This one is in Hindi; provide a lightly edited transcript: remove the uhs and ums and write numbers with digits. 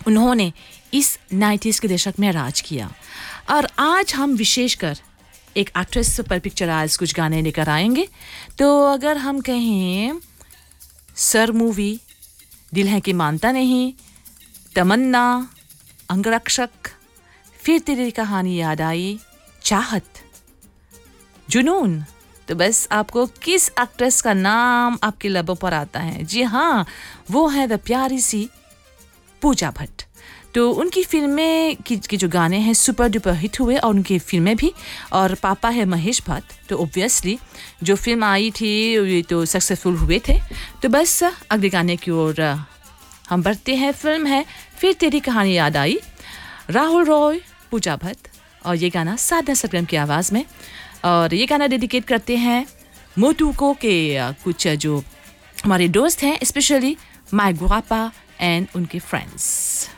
उन्होंने इस 90s के दशक में राज किया। और आज हम विशेषकर एक एक्ट्रेस पर पिक्चर आज कुछ गाने लेकर आएंगे। तो अगर हम कहें सर मूवी, दिल है कि मानता नहीं, तमन्ना, अंगरक्षक, फिर तेरी कहानी याद आई, चाहत, जुनून, तो बस आपको किस एक्ट्रेस का नाम आपके लबों पर आता है? जी हाँ, वो है द प्यारी सी पूजा भट्ट। तो उनकी फिल्में की जो गाने हैं सुपर डुपर हिट हुए और उनकी फिल्में भी। और पापा है महेश भट्ट, तो ऑब्वियसली जो फिल्म आई थी ये तो सक्सेसफुल हुए थे। तो बस अगले गाने की ओर हम बढ़ते हैं। फिल्म है फिर तेरी कहानी याद आई, राहुल रॉय, पूजा भट्ट, और ये गाना साधना सरगम की आवाज़ में। और ये गाना डेडिकेट करते हैं मोटू को के कुछ जो हमारे दोस्त हैं, स्पेशली माय गुआपा एंड उनके फ्रेंड्स।